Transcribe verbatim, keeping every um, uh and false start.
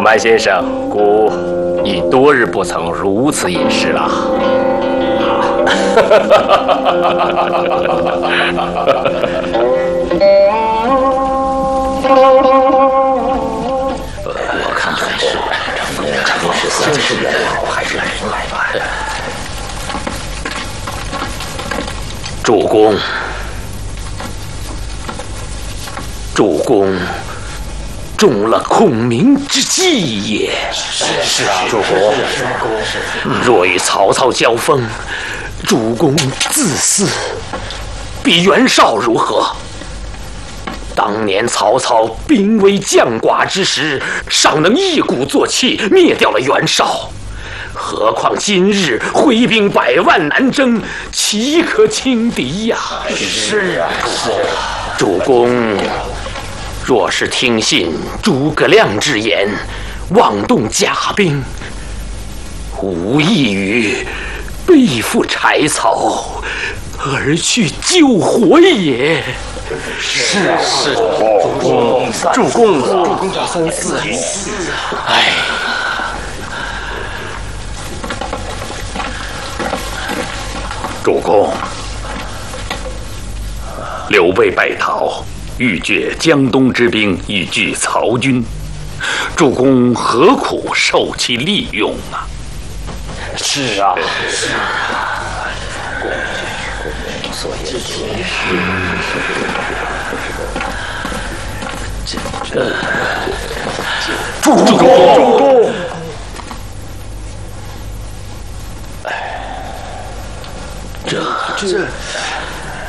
蛮先生，孤已多日不曾如此饮食了。 我看还是真是真是人好，还是人来吧。 主公，主公中了孔明之计也。 是是啊，主公。 若与曹操交锋，主公自私，比袁绍如何？当年曹操兵微将寡之时，尚能一鼓作气灭掉了袁绍，何况今日挥兵百万南征，岂可轻敌呀？ 是啊， 主公若是听信诸葛亮之言，妄动甲兵，无异于背负柴草而去救火也。 是啊，是主公，主公，主公要三思。 哎， 主公，刘备败逃，欲借江东之兵以拒曹军，主公何苦受其利用啊？ 是啊， 是啊，所言极是。这主公，主公。 这这。